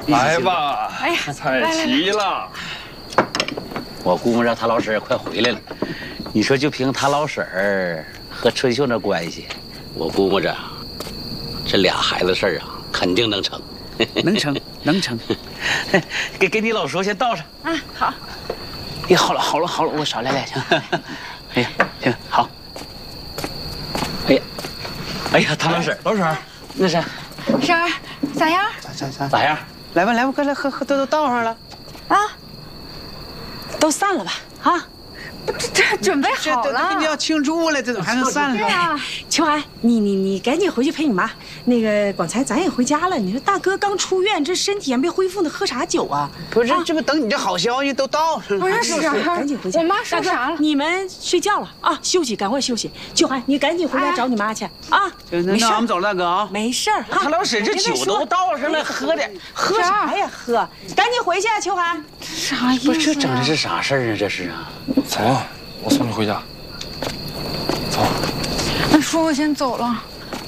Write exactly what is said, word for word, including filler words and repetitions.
来吧， 哎呀， 菜齐了。 我估摸着他老婶儿快回来了。你说就凭他老婶儿和春秀那关系，我估摸着这俩孩子事儿啊，肯定能成。 能成，能成。 给给你老叔先倒上。 啊，好。 哎，好了好了好了，我少来点行。哎呀，行好。 哎呀，哎呀，他老婶儿， 老婶儿， 那是婶儿咋样？ 咋咋咋咋样？ 来吧来吧，快来喝喝，都都倒上了。 啊， 都散了吧？啊， 这这准备好这了。 这要庆祝了，这怎么还能散了？ 啊， 秋寒，你你你赶紧回去陪你妈。那个广才，咱也回家了。你说大哥刚出院，这身体还没恢复呢，喝啥酒啊？ 不是，这不等你这好消息都到上了。 不是婶儿， 赶紧回家。 我妈说啥了？ 你们睡觉了啊？休息，赶快休息。秋寒，你赶紧回家找你妈去啊！ 那那俺们走了，大哥啊。 没事儿。 他老婶这酒都倒上了，喝的喝啥呀？喝，赶紧回去啊，秋寒。 啥意思？ 不是这整的是啥事儿啊？这是啊？ 走啊，我送你回家。走。 那叔，我先走了。